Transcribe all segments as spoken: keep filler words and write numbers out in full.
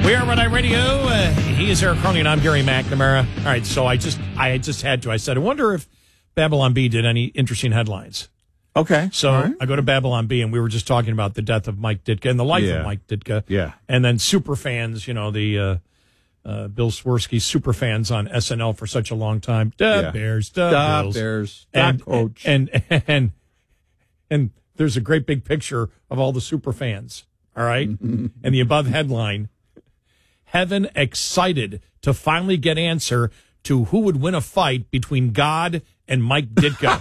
We are Red Eye Radio. Uh, he is Eric Crony, and I'm Gary McNamara. All right, so I just I just had to. I said, I wonder if Babylon Bee did any interesting headlines. Okay. So right. I go to Babylon Bee, and we were just talking about the death of Mike Ditka and the life Yeah. of Mike Ditka. Yeah. And then super fans, you know, the uh, uh, Bill Swirsky super fans on S N L for such a long time. Duh, Yeah. Bears, duh, Da Bills. Bears, and, da coach. And, and, and, and there's a great big picture of all the super fans, all right? And the above headline, Heaven excited to finally get answer to who would win a fight between God and Mike Ditka.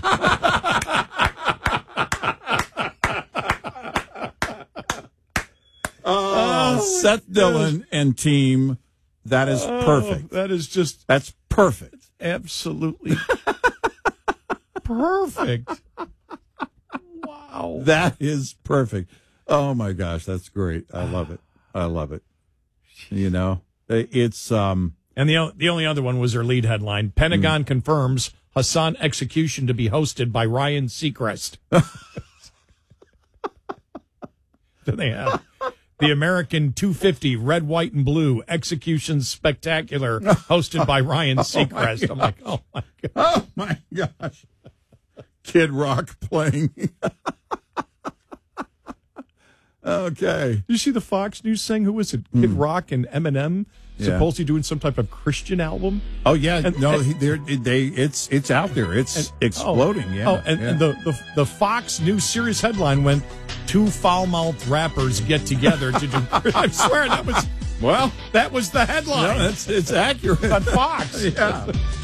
Oh, Seth Dillon and team. That is perfect. Oh, that is just That's perfect. absolutely perfect. Wow. That is perfect. Oh my gosh, that's great. I love it. I love it. You know, it's um. And the the only other one was their lead headline: Pentagon mm. confirms Hassan execution to be hosted by Ryan Seacrest. Then they have the American two fifty Red, White, and Blue Execution Spectacular, hosted by Ryan Seacrest. Oh I'm like, oh my god, oh my gosh, Kid Rock playing. Okay. Did you see the Fox News thing? Who was it? Kid mm. Rock and Eminem yeah. supposedly doing some type of Christian album? Oh yeah, and, no, and, he, they're, they it's it's out there. It's and, exploding. Oh, yeah. Oh, and, yeah. and the, the the Fox News series headline went, two foul-mouthed rappers get together to do. I swear that was well, that was the headline. No, it's it's accurate on Fox. Yeah.